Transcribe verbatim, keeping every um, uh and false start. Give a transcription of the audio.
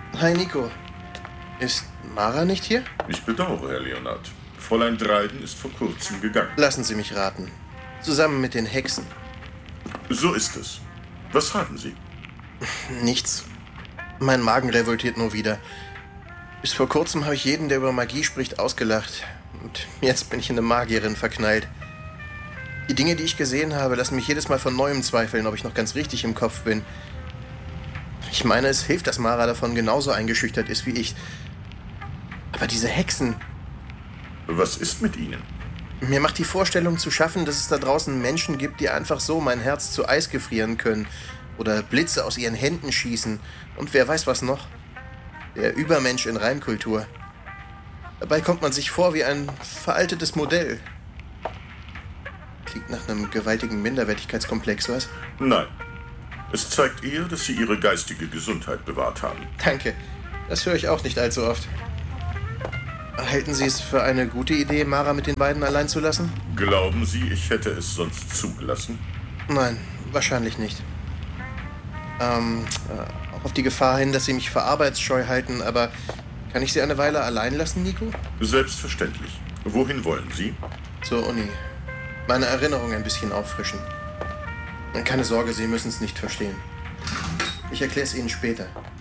Hi, Nico. Ist Mara nicht hier? Ich bedauere, Herr Leonard. Fräulein Dryden ist vor kurzem gegangen. Lassen Sie mich raten. Zusammen mit den Hexen. So ist es. Was haben Sie? Nichts. Mein Magen revoltiert nur wieder. Bis vor kurzem habe ich jeden, der über Magie spricht, ausgelacht. Und jetzt bin ich in eine Magierin verknallt. Die Dinge, die ich gesehen habe, lassen mich jedes Mal von Neuem zweifeln, ob ich noch ganz richtig im Kopf bin. Ich meine, es hilft, dass Mara davon genauso eingeschüchtert ist wie ich. Aber diese Hexen... Was ist mit Ihnen? Mir macht die Vorstellung zu schaffen, dass es da draußen Menschen gibt, die einfach so mein Herz zu Eis gefrieren können. Oder Blitze aus ihren Händen schießen. Und wer weiß was noch. Der Übermensch in Reinkultur. Dabei kommt man sich vor wie ein veraltetes Modell. Klingt nach einem gewaltigen Minderwertigkeitskomplex, was? Nein. Es zeigt eher, dass Sie Ihre geistige Gesundheit bewahrt haben. Danke. Das höre ich auch nicht allzu oft. Halten Sie es für eine gute Idee, Mara mit den beiden allein zu lassen? Glauben Sie, ich hätte es sonst zugelassen? Nein, wahrscheinlich nicht. Ähm, äh, auch auf die Gefahr hin, dass Sie mich für arbeitsscheu halten, aber kann ich Sie eine Weile allein lassen, Nico? Selbstverständlich. Wohin wollen Sie? Zur Uni. Meine Erinnerung ein bisschen auffrischen. Keine Sorge, Sie müssen es nicht verstehen. Ich erkläre es Ihnen später.